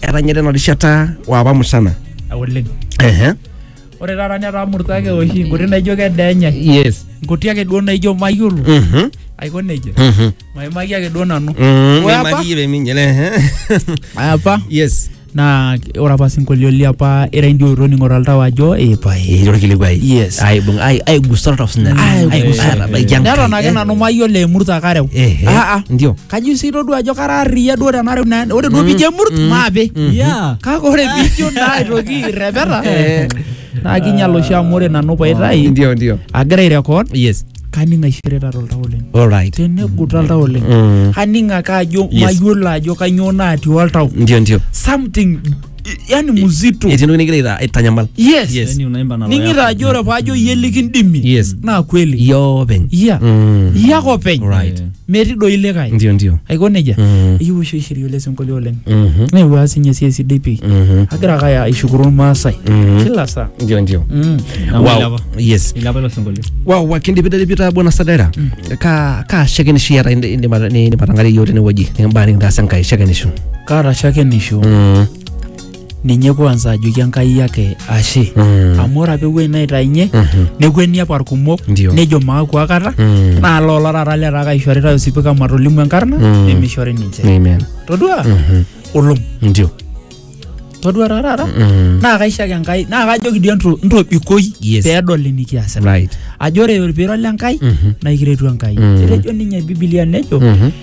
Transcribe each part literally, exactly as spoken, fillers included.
eranyere no rishata wa apa musana oleng ehe ore taata netaa murtake oshi nkuti naijo kedenya yes nkuti ake duo naijo mayiolo mhm aiko neje mhm maimaki ake duo nanu maimaki ibe minyele ehe apa yes na ora apa sinkolio apa era ndio roningo altawa ajo e pai e ro kiligwai yes ai bung ai ai gustar of sna ai gustar ba jang nero nake nanu mayiolo emurta kareu a a ndio kaji sito duo ajo kararia duo tanare ore duo bije murt maape yeah kako ore bijo na aitoki repeta na kinyalo shamore nanu paitai ndio ndio agira record yes kaninga ishireta toltaulen all right tene gutaltaulen kaninga kajo mayiolo ajo kanyo naati oltau ndio ndio something yani muzito etino nigirira itanyamal yes yes yani unaimba na ningira ajo ore pajo yelikindimi yes na kweli yo ben yeah yako pen right meti do ile kai ndio ndio aiko neja iyo sho shiri ole senkoli olen mhm ne wasi nyesi C D P agira kaya ishukuru masai kila saa ndio ndio wow yes ilaba lo songoli wow wakindi bidali bita bona sadera ka ka shekeni shira inde inde ni patangari yote ni waji ni mbani ndasankai shekeni shu kara shekeni shu ninye kwanza ajoki enkai yake ashe amu ore apa ewuei naitainye nekwenia apa irkumok nejo maaku akata naa lolo taata letaa kaishorita osipika matolimu enkarna nemishori ninche amen todua olom ndio todua taata naa kaishaki enkai naa kajoki dio ntobikoi peedol enikiasita right ajo ore piirol enkai naa ikiretu enkai etejo ninye Biblia nejo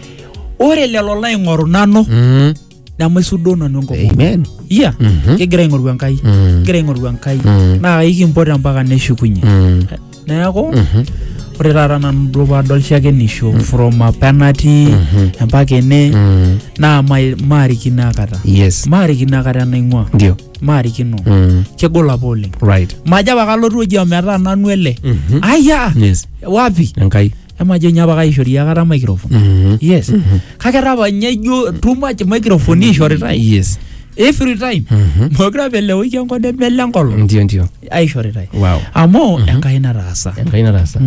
ore lelo laing'oru nanu namaisudo nanu enkop amen iya kigira aing'oru enkai kigira aing'oru enkai naa ikimpota mpaka neshukunye neeku ore taata nanu duo paadol shakenisho from a penalty mpaka ene naa maarikino akata yes maarikino akata naing'ua ndio maarikino kegol apa oleng right majo apa kalotu oji ometaa nanu ele aya yes wapi enkai emajo nyapa kaishori akata microphone yes kake tapa nyejo too much microphone ishoritai yes every time mogira vile wiki ngode mele ngolo ndio ndio aishoritai wow amo enkai narasa enkai narasa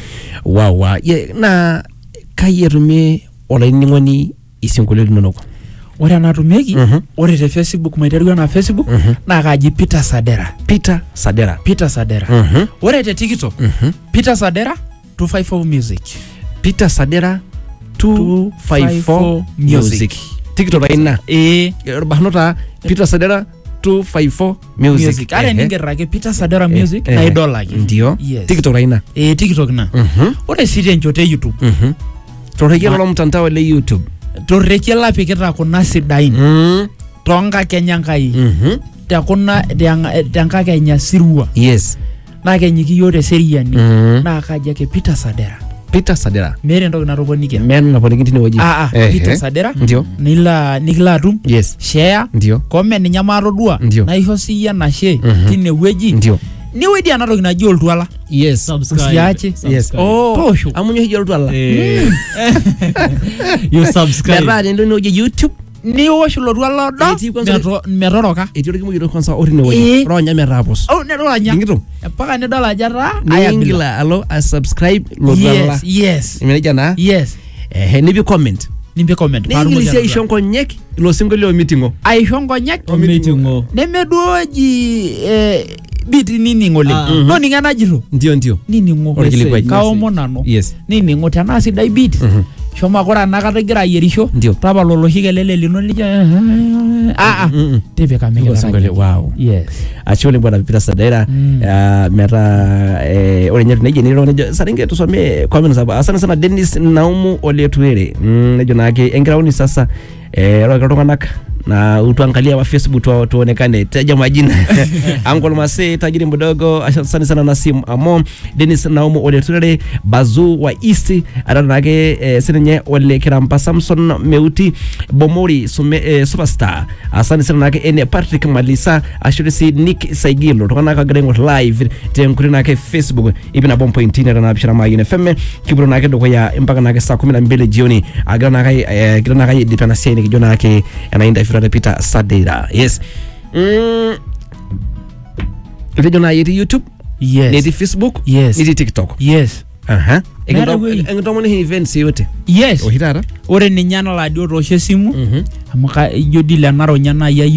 wow wow ye na kayerume olainingoni isinkolo linonoko ore anatumeki ore te Facebook maiteru na Facebook na kaji Peter Sadera Peter Sadera Peter Sadera ore te TikTok Peter Sadera two five four music Peter Sadera two five four music TikTok raina eh bahnota Peter Sadera two five four music are ningerake Peter Sadera music na idola ndio TikTok raina eh TikTok na ore site nchote YouTube toreke lo mtandao le YouTube toreke la pikita kuna sidain tonga Kenya nkai ta kuna tanka Kenya sirua yes na kenyiki yote seriani na kaja ke Peter Sadera Peter Sadera mere ndo naroponike men naponiki tini waji ah ah Peter Sadera ndio nila nikla tum yes share ndio comment nyamaro dua na iho siya na share tine weji ndio ni wedi anatoki naji oltwala yes subscribe yes oh tosho amunyo hiyo oltwala you subscribe mera ndo no YouTube ni osho lotwala do metoroka etiro kimugiro kwanza orine waji ronya merapos oh ne ronya ngito mpaka ne dola jara ayangila alo a subscribe lotwala yes yes imeja na yes eh nibi comment nimbe comment parumo ya ishonko nyek lo singolio meetingo ai shonko nyek meetingo nemeduoji eh biti nini ngole no ningana jiro ndio ndio nini ngo kaomo nano yes nini ngo tana si dai biti shoma kora nakata gira yerisho tapa lolo hikelele lino lija ah ah tebe kamera singole wow yes actually bwana Peter Sadera mera eh ore nyetu neje nilo nejo saringe tusome comments hapa asante sana Dennis Naumu Oletuere nejo nake engrauni sasa eh roga tonganak na utuangalia wa Facebook tu tuonekane taja majina Uncle Mase tajiri mdogo asante sana Nasim Amo Dennis Naumu Oletuere Bazu wa East aranake eh, senye ole Kirampa Samson Meuti Bomori sume, eh, Superstar asante sana nake ene Patrick Malisa ashurisi Nick Saigilo tukanaka grengo live tenkuri nake Facebook ibina bompo intini na bishara magine femme kibro nake doko ya mpaka nake saa kumi na mbili jioni agana nake eh, kila nake dipana sene kijona nake anaenda ifirade Peter Sadera yes mm video na yeti YouTube yes neti Facebook yes neti TikTok yes aha engendo moni events yote yes ohitara ore ninyana la dio roshe simu mhm amaka ijo dile naro nyana ya